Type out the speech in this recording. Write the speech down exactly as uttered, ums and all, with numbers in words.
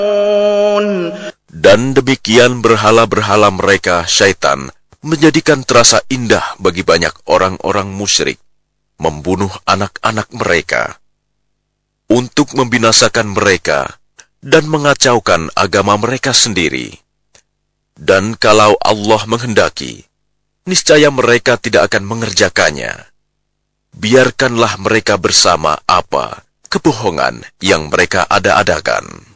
Dan demikian berhala-berhala mereka, syaitan, menjadikan terasa indah bagi banyak orang-orang musyrik, membunuh anak-anak mereka, untuk membinasakan mereka dan mengacaukan agama mereka sendiri. Dan kalau Allah menghendaki, niscaya mereka tidak akan mengerjakannya. Biarkanlah mereka bersama apa kebohongan yang mereka ada-adakan.